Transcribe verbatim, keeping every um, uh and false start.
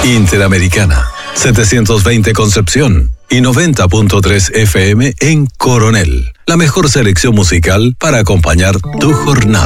Interamericana, setecientos veinte Concepción y noventa punto tres F M en Coronel. La mejor selección musical para acompañar tu jornada.